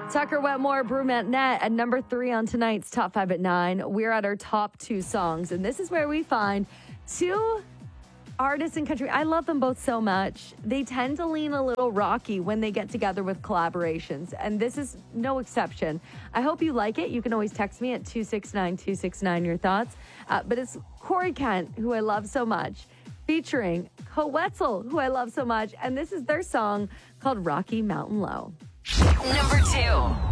Tucker Wetmore, Brumette Net at number 3 on tonight's Top 5 at 9. We're at our top 2 songs, and this is where we find 2 artists in country. I love them both so much. They tend to lean a little rocky when they get together with collaborations, and this is no exception. I hope you like it. You can always text me at 269-269 your thoughts. But it's Corey Kent, who I love so much, featuring Coetzel, who I love so much, and this is their song called Rocky Mountain Low. Number 2.